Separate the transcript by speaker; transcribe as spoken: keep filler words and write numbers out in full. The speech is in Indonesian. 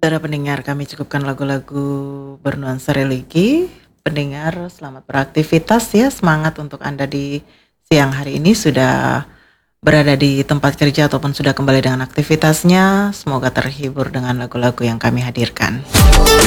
Speaker 1: Para pendengar, kami cukupkan lagu-lagu bernuansa religi. Pendengar, selamat beraktivitas ya, semangat untuk Anda di siang hari ini sudah berada di tempat kerja ataupun sudah kembali dengan aktivitasnya. Semoga terhibur dengan lagu-lagu yang kami hadirkan.